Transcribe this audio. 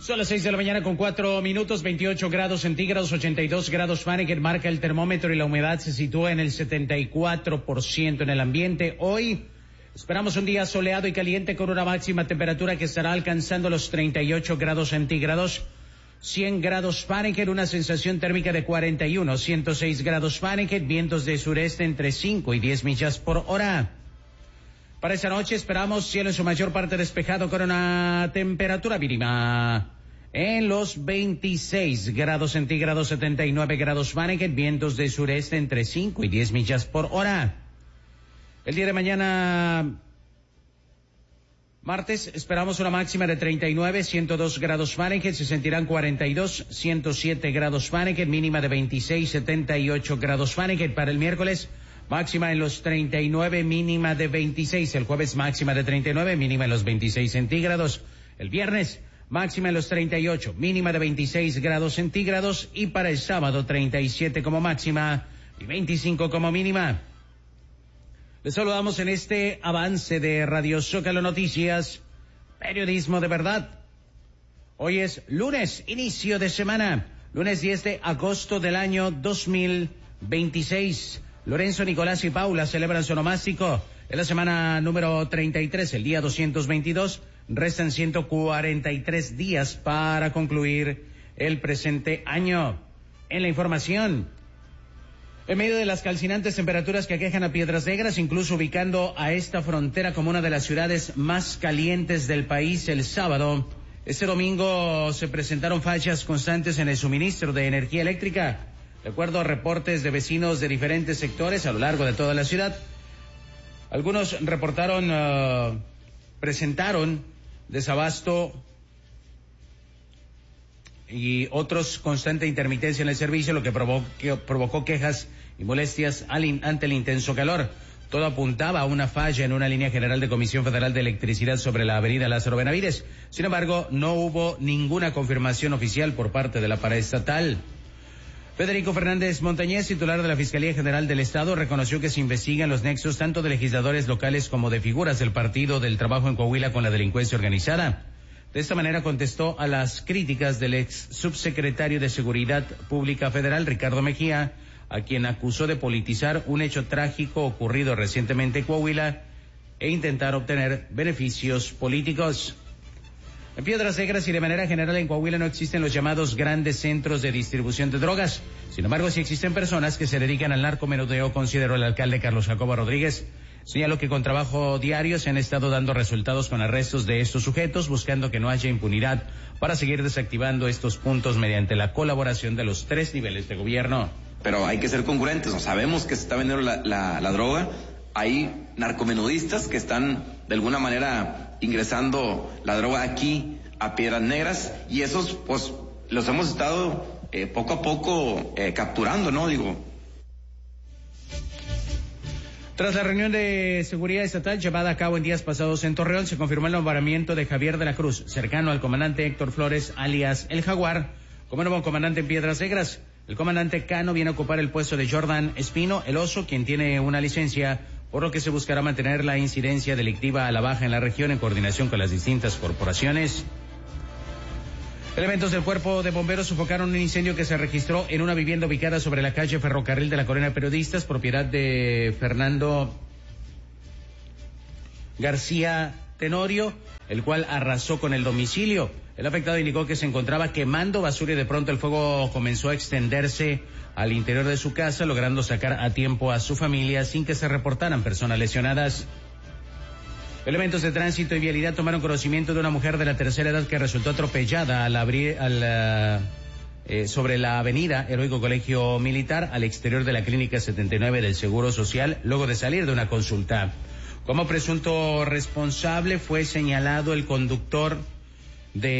Son las 6 de la mañana con 4 minutos, 28 grados centígrados, 82 grados Fahrenheit, marca el termómetro y la humedad se sitúa en el 74% en el ambiente. Hoy esperamos un día soleado y caliente con una máxima temperatura que estará alcanzando los 38 grados centígrados, 100 grados Fahrenheit, una sensación térmica de 41, 106 grados Fahrenheit, vientos de sureste entre 5 y 10 millas por hora. Para esta noche esperamos cielo en su mayor parte despejado con una temperatura mínima en los 26 grados centígrados, 79 grados Fahrenheit, vientos de sureste entre 5 y 10 millas por hora. El día de mañana, martes, esperamos una máxima de 39, 102 grados Fahrenheit, se sentirán 42, 107 grados Fahrenheit, mínima de 26, 78 grados Fahrenheit. Para el miércoles, máxima en los 39, mínima de 26. El jueves, máxima de 39, mínima en los 26 centígrados. El viernes, máxima en los 38, mínima de 26 grados centígrados. Y para el sábado, 37 como máxima y 25 como mínima. Les saludamos en este avance de Radio Zócalo Noticias, periodismo de verdad. Hoy es lunes, inicio de semana, lunes 10 de agosto del año 2026. Lorenzo, Nicolás y Paula celebran su onomástico. Es la semana número 33, el día 222. Restan 143 días para concluir el presente año. En la información, en medio de las calcinantes temperaturas que aquejan a Piedras Negras, incluso ubicando a esta frontera como una de las ciudades más calientes del país el sábado, este domingo se presentaron fallas constantes en el suministro de energía eléctrica. De acuerdo a reportes de vecinos de diferentes sectores a lo largo de toda la ciudad, algunos presentaron desabasto y otros constante intermitencia en el servicio, lo que provocó quejas y molestias ante el intenso calor. Todo apuntaba a una falla en una línea general de Comisión Federal de Electricidad sobre la avenida Lázaro Benavides. Sin embargo, no hubo ninguna confirmación oficial por parte de la paraestatal. Federico Fernández Montañez, titular de la Fiscalía General del Estado, reconoció que se investigan los nexos tanto de legisladores locales como de figuras del Partido del Trabajo en Coahuila con la delincuencia organizada. De esta manera contestó a las críticas del ex subsecretario de Seguridad Pública Federal, Ricardo Mejía, a quien acusó de politizar un hecho trágico ocurrido recientemente en Coahuila e intentar obtener beneficios políticos. En Piedras Negras y de manera general en Coahuila no existen los llamados grandes centros de distribución de drogas. Sin embargo, sí existen personas que se dedican al narcomenudeo, consideró el alcalde Carlos Jacobo Rodríguez. Señaló que con trabajo diario se han estado dando resultados con arrestos de estos sujetos, buscando que no haya impunidad para seguir desactivando estos puntos mediante la colaboración de los 3 niveles de gobierno. Pero hay que ser congruentes, ¿no? Sabemos que se está vendiendo la droga. Hay narcomenudistas que están de alguna manera ingresando la droga aquí a Piedras Negras y esos pues los hemos estado poco a poco capturando, ¿no? Tras la reunión de seguridad estatal llevada a cabo en días pasados en Torreón, se confirmó el nombramiento de Javier de la Cruz, cercano al comandante Héctor Flores, alias El Jaguar, como nuevo comandante en Piedras Negras. El comandante Cano viene a ocupar el puesto de Jordan Espino, el Oso, quien tiene una licencia, por lo que se buscará mantener la incidencia delictiva a la baja en la región en coordinación con las distintas corporaciones. Elementos del Cuerpo de Bomberos sofocaron un incendio que se registró en una vivienda ubicada sobre la calle Ferrocarril de la Colonia Periodistas, propiedad de Fernando García Tenorio, el cual arrasó con el domicilio. El afectado indicó que se encontraba quemando basura y de pronto el fuego comenzó a extenderse al interior de su casa, logrando sacar a tiempo a su familia sin que se reportaran personas lesionadas. Elementos de tránsito y vialidad tomaron conocimiento de una mujer de la tercera edad que resultó atropellada sobre la avenida Heroico Colegio Militar al exterior de la Clínica 79 del Seguro Social, luego de salir de una consulta. Como presunto responsable fue señalado el conductor de